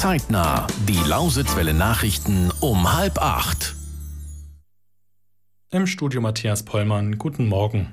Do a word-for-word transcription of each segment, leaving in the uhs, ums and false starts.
Zeitnah. Die Lausitzwelle Nachrichten um halb acht. Im Studio Matthias Pollmann. Guten Morgen.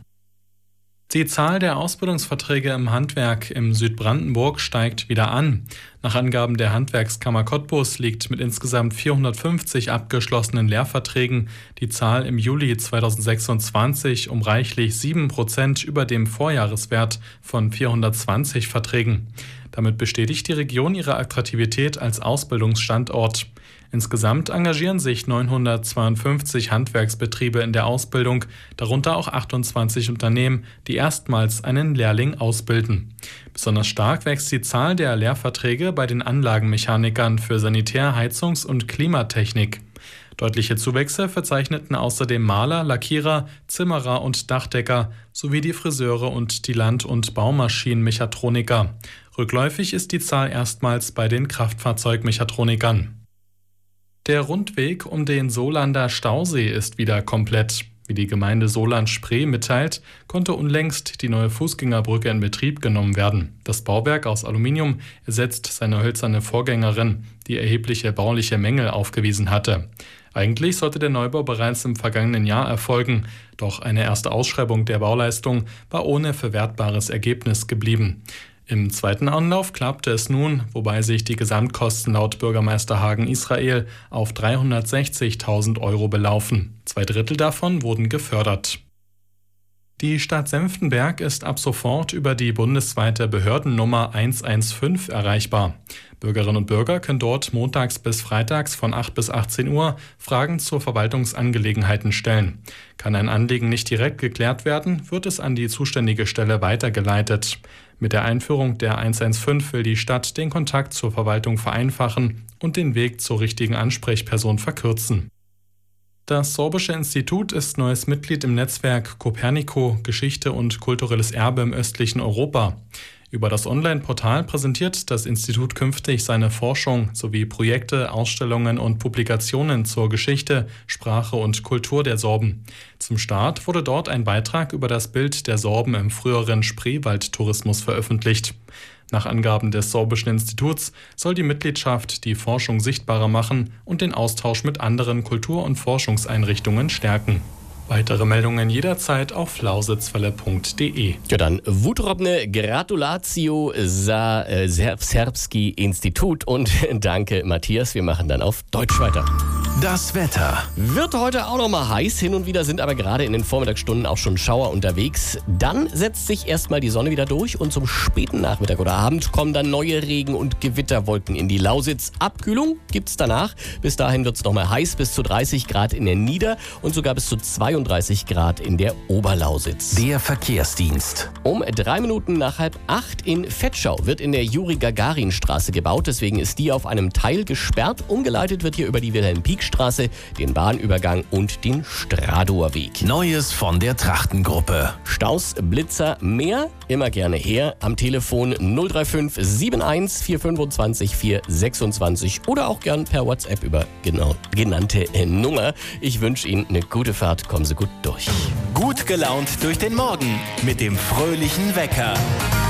Die Zahl der Ausbildungsverträge im Handwerk im Südbrandenburg steigt wieder an. Nach Angaben der Handwerkskammer Cottbus liegt mit insgesamt vierhundertfünfzig abgeschlossenen Lehrverträgen die Zahl im Juli zweitausendsechsundzwanzig um reichlich sieben Prozent über dem Vorjahreswert von vierhundertzwanzig Verträgen. Damit bestätigt die Region ihre Attraktivität als Ausbildungsstandort. Insgesamt engagieren sich neunhundertzweiundfünfzig Handwerksbetriebe in der Ausbildung, darunter auch achtundzwanzig Unternehmen, die erstmals einen Lehrling ausbilden. Besonders stark wächst die Zahl der Lehrverträge bei den Anlagenmechanikern für Sanitär-, Heizungs- und Klimatechnik. Deutliche Zuwächse verzeichneten außerdem Maler, Lackierer, Zimmerer und Dachdecker sowie die Friseure und die Land- und Baumaschinenmechatroniker. Rückläufig ist die Zahl erstmals bei den Kraftfahrzeugmechatronikern. Der Rundweg um den Solander Stausee ist wieder komplett. Wie die Gemeinde Soland-Spree mitteilt, konnte unlängst die neue Fußgängerbrücke in Betrieb genommen werden. Das Bauwerk aus Aluminium ersetzt seine hölzerne Vorgängerin, die erhebliche bauliche Mängel aufgewiesen hatte. Eigentlich sollte der Neubau bereits im vergangenen Jahr erfolgen, doch eine erste Ausschreibung der Bauleistung war ohne verwertbares Ergebnis geblieben. Im zweiten Anlauf klappte es nun, wobei sich die Gesamtkosten laut Bürgermeister Hagen Israel auf dreihundertsechzigtausend Euro belaufen. Zwei Drittel davon wurden gefördert. Die Stadt Senftenberg ist ab sofort über die bundesweite Behördennummer eins eins fünf erreichbar. Bürgerinnen und Bürger können dort montags bis freitags von acht bis achtzehn Uhr Fragen zu Verwaltungsangelegenheiten stellen. Kann ein Anliegen nicht direkt geklärt werden, wird es an die zuständige Stelle weitergeleitet. Mit der Einführung der eins eins fünf will die Stadt den Kontakt zur Verwaltung vereinfachen und den Weg zur richtigen Ansprechperson verkürzen. Das Sorbische Institut ist neues Mitglied im Netzwerk Copernico – Geschichte und kulturelles Erbe im östlichen Europa. Über das Online-Portal präsentiert das Institut künftig seine Forschung sowie Projekte, Ausstellungen und Publikationen zur Geschichte, Sprache und Kultur der Sorben. Zum Start wurde dort ein Beitrag über das Bild der Sorben im früheren Spreewaldtourismus veröffentlicht. Nach Angaben des Sorbischen Instituts soll die Mitgliedschaft die Forschung sichtbarer machen und den Austausch mit anderen Kultur- und Forschungseinrichtungen stärken. Weitere Meldungen jederzeit auf lausitzwelle punkt de. Ja, dann wutrobne Gratulatio za äh, Serbski Institut und danke Matthias, wir machen dann auf Deutsch weiter. Das Wetter. Wird heute auch noch mal heiß, hin und wieder sind aber gerade in den Vormittagsstunden auch schon Schauer unterwegs. Dann setzt sich erstmal die Sonne wieder durch und zum späten Nachmittag oder Abend kommen dann neue Regen- und Gewitterwolken in die Lausitz. Abkühlung gibt's danach. Bis dahin wird's noch mal heiß, bis zu dreißig Grad in der Nieder- und sogar bis zu zweiunddreißig Grad in der Oberlausitz. Der Verkehrsdienst. Um drei Minuten nach halb acht in Vetschau wird in der Juri-Gagarin-Straße gebaut. Deswegen ist die auf einem Teil gesperrt. Umgeleitet wird hier über die Wilhelm-Pieck-Straße, den Bahnübergang und den Stradower Weg. Neues von der Trachtengruppe. Staus, Blitzer, mehr? Immer gerne her. Am Telefon null drei fünf sieben eins vier fünfundzwanzig vier sechsundzwanzig oder auch gern per WhatsApp über genau genannte Nummer. Ich wünsche Ihnen eine gute Fahrt. Kommen Sie gut durch. Gut gelaunt durch den Morgen mit dem fröhlichen Wecker.